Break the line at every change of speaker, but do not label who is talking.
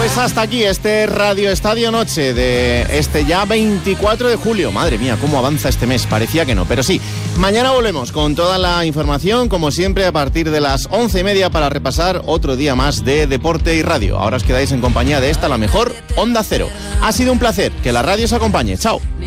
Pues hasta aquí este Radio Estadio Noche de este ya 24 de julio. Madre mía, cómo avanza este mes. Parecía que no, pero sí. Mañana volvemos con toda la información, como siempre, a partir de las 11:30 para repasar otro día más de deporte y radio. Ahora os quedáis en compañía de esta, la mejor Onda Cero. Ha sido un placer. Que la radio os acompañe. Chao.